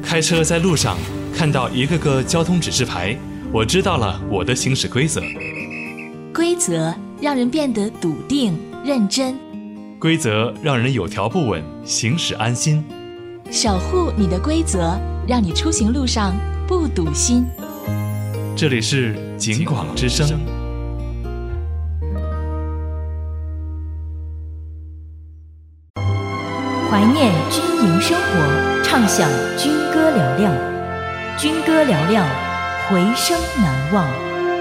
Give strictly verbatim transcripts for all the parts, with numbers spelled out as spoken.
开车在路上看到一个个交通指示牌，我知道了我的行驶规则。 规则让人变得笃定认真， 规则让人有条不紊，行驶安心。 守护你的规则，让你出行路上不堵心。 这里是警广之声。 怀念军营生活，畅享军歌嘹亮，军歌嘹亮，回声难忘。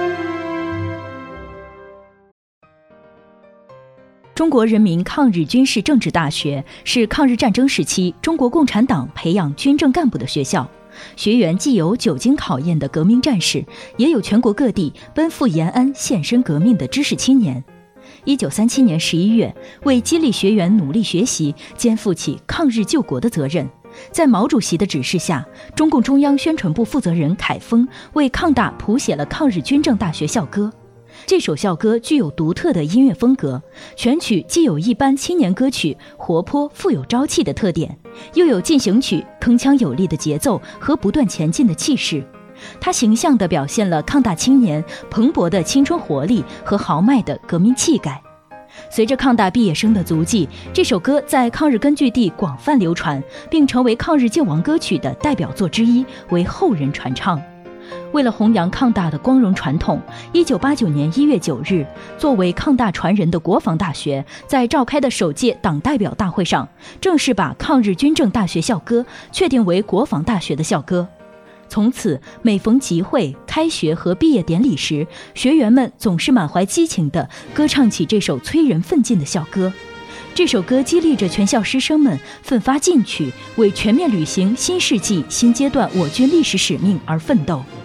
中国人民抗日军事政治大学是抗日战争时期中国共产党培养军政干部的学校，学员既有久经考验的革命战士，也有全国各地奔赴延安献身革命的知识青年。一九三七年十一月，为激励学员努力学习，肩负起抗日救国的责任，在毛主席的指示下，中共中央宣传部负责人凯丰为抗大谱写了抗日军政大学校歌。这首校歌具有独特的音乐风格，全曲既有一般青年歌曲活泼富有朝气的特点，又有进行曲铿锵有力的节奏和不断前进的气势。它形象地表现了抗大青年蓬勃的青春活力和豪迈的革命气概。随着抗大毕业生的足迹，这首歌在抗日根据地广泛流传，并成为抗日救亡歌曲的代表作之一，为后人传唱。为了弘扬抗大的光荣传统，一九八九年一月九日，作为抗大传人的国防大学在召开的首届党代表大会上，正式把抗日军政大学校歌确定为国防大学的校歌。从此，每逢集会、开学和毕业典礼时，学员们总是满怀激情地歌唱起这首催人奋进的校歌。这首歌激励着全校师生们奋发进取，为全面履行新世纪新阶段我军历史使命而奋斗。